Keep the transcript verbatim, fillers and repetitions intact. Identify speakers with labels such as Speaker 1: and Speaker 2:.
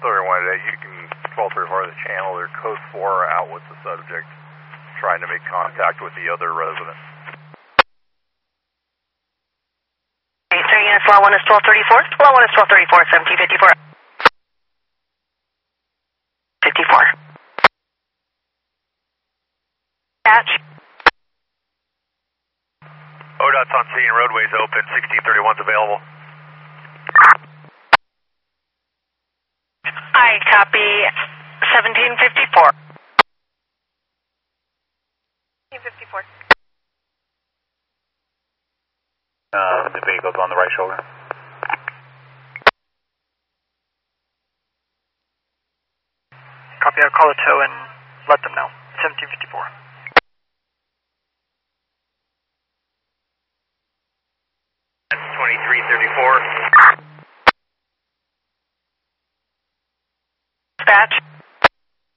Speaker 1: thirty-one today, you can twelve thirty-four the channel, or code four out with the subject, trying to make contact with the other resident.
Speaker 2: eight three units, law one is twelve thirty-four. Law one is twelve thirty-four, seventeen fifty-four. fifty-four. Patch.
Speaker 1: O D O T's on scene, roadways open, sixteen thirty-one's available.
Speaker 2: I copy seventeen fifty-four. seventeen fifty-four.
Speaker 3: Uh, the vehicle's on the right shoulder.
Speaker 4: Copy, I'll call a tow and let them know. seventeen fifty-four.
Speaker 1: twenty-three thirty-four.
Speaker 2: Dispatch.